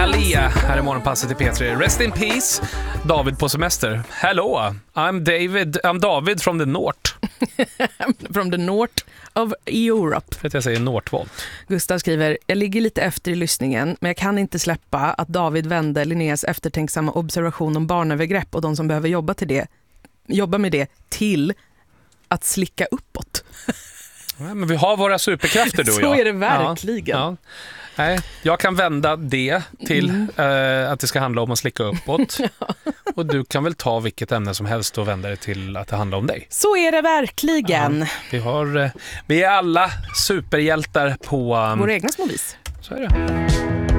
Alia här i morgonpasset i P3. Rest in peace, David på semester. Hello, I'm David from the North. From the North of Europe. För att jag säger Northvolt. Gustav skriver, jag ligger lite efter i lyssningen, men jag kan inte släppa att David vände Linneas eftertänksamma observation om barnövergrepp och de som behöver jobba med det till att slicka uppåt. Ja, men vi har våra superkrafter, du och jag. Så är det verkligen. Ja. Nej, jag kan vända det till att det ska handla om att slicka uppåt. Och du kan väl ta vilket ämne som helst och vända det till att det handlar om dig. Så är det verkligen. Ja, vi är alla superhjältar på... Våra egna små vis. Så är det.